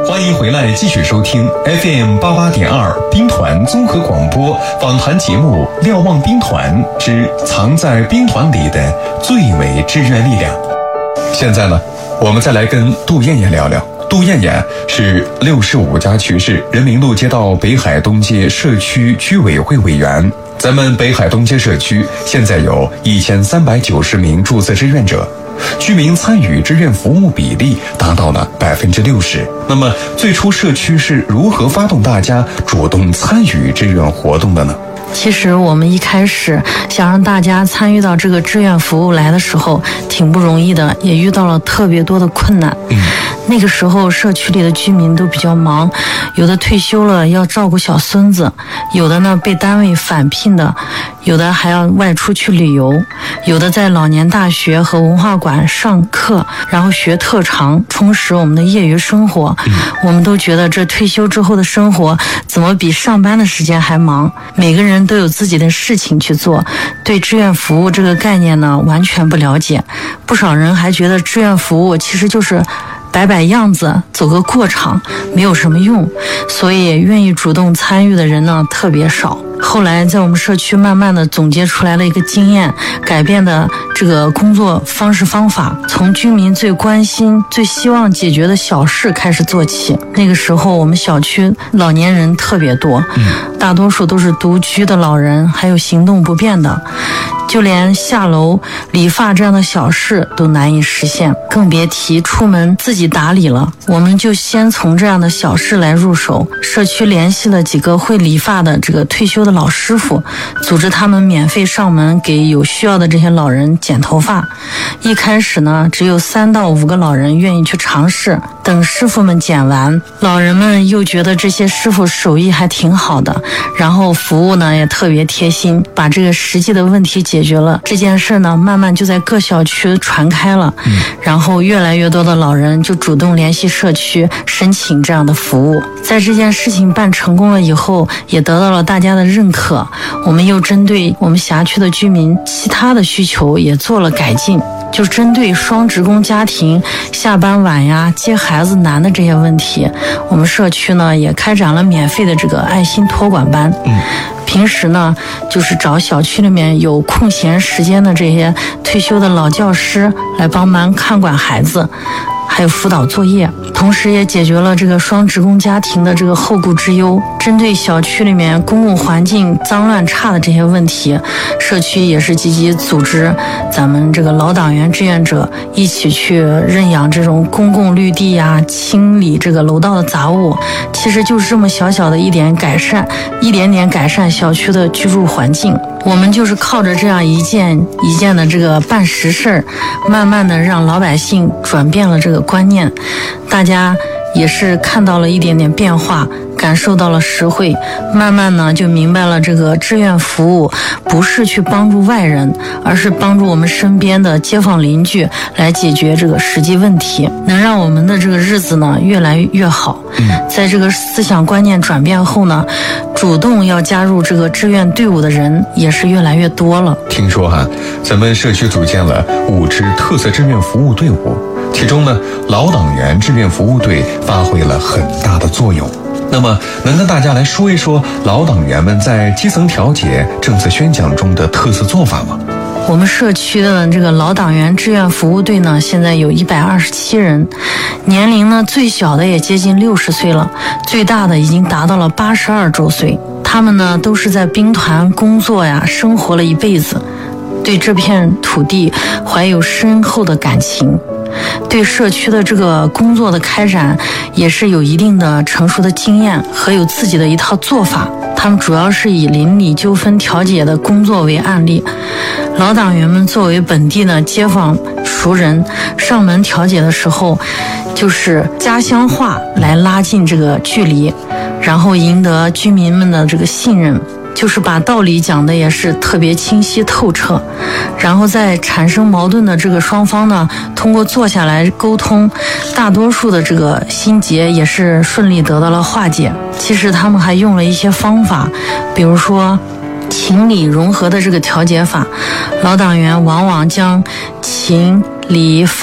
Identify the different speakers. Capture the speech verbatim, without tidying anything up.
Speaker 1: 欢迎回来，继续收听 F M 八八点二兵团综合广播访谈节目《瞭望兵团之藏在兵团里的最美志愿力量》。现在呢，我们再来跟杜艳艳聊聊。杜艳艳是六十五家区市人民路街道北海东街社区居委会委员。咱们北海东街社区现在有一千三百九十名注册志愿者，居民参与志愿服务比例达到了百分之六十。那么，最初社区是如何发动大家主动参与志愿活动的呢？
Speaker 2: 其实我们一开始想让大家参与到这个志愿服务来的时候，挺不容易的，也遇到了特别多的困难。嗯，那个时候社区里的居民都比较忙，有的退休了要照顾小孙子，有的呢被单位返聘的，有的还要外出去旅游，有的在老年大学和文化馆上课，然后学特长，充实我们的业余生活。嗯，我们都觉得这退休之后的生活怎么比上班的时间还忙？每个人都有自己的事情去做，对志愿服务这个概念呢完全不了解。不少人还觉得志愿服务其实就是摆摆样子，走个过场，没有什么用，所以愿意主动参与的人呢特别少。后来在我们社区慢慢的总结出来了一个经验，改变的这个工作方式方法，从居民最关心最希望解决的小事开始做起。那个时候我们小区老年人特别多，大多数都是独居的老人，还有行动不便的，就连下楼理发这样的小事都难以实现，更别提出门自己打理了。我们就先从这样的小事来入手，社区联系了几个会理发的这个退休的老师傅，组织他们免费上门给有需要的这些老人剪头发。一开始呢，只有三到五个老人愿意去尝试，等师傅们剪完，老人们又觉得这些师傅手艺还挺好的，然后服务呢也特别贴心，把这个实际的问题解决了。这件事呢慢慢就在各小区传开了，嗯，然后越来越多的老人就主动联系社区申请这样的服务。在这件事情办成功了以后，也得到了大家的认可，我们又针对我们辖区的居民其他的需求也做了改进，就针对双职工家庭下班晚呀、接孩子难的这些问题，我们社区呢也开展了免费的这个爱心托管班。嗯，平时呢就是找小区里面有空闲时间的这些退休的老教师来帮忙看管孩子，还有辅导作业，同时也解决了这个双职工家庭的这个后顾之忧。针对小区里面公共环境脏乱差的这些问题，社区也是积极组织咱们这个老党员志愿者一起去认养这种公共绿地呀，清理这个楼道的杂物。其实就是这么小小的一点改善，一点点改善小区的居住环境。我们就是靠着这样一件一件的这个办实事儿，慢慢的让老百姓转变了这个观念，大家也是看到了一点点变化，感受到了实惠，慢慢呢就明白了这个志愿服务不是去帮助外人，而是帮助我们身边的街坊邻居来解决这个实际问题，能让我们的这个日子呢越来越好。在这个思想观念转变后呢，主动要加入这个志愿队伍的人也是越来越多了。
Speaker 1: 听说哈，咱们社区组建了五支特色志愿服务队伍，其中呢，老党员志愿服务队发挥了很大的作用。那么，能跟大家来说一说老党员们在基层调解、政策宣讲中的特色做法吗？
Speaker 2: 我们社区的这个老党员志愿服务队呢，现在有一百二十七人，年龄呢最小的也接近六十岁了，最大的已经达到了八十二周岁。他们呢都是在兵团工作呀，生活了一辈子，对这片土地怀有深厚的感情，对社区的这个工作的开展也是有一定的成熟的经验和有自己的一套做法。他们主要是以邻里纠纷调解的工作为案例，老党员们作为本地的街坊熟人，上门调解的时候就是家乡话来拉近这个距离，然后赢得居民们的这个信任，就是把道理讲的也是特别清晰透彻，然后在产生矛盾的这个双方呢，通过坐下来沟通，大多数的这个心结也是顺利得到了化解。其实他们还用了一些方法，比如说情理融合的这个调解法，老党员往往将情理法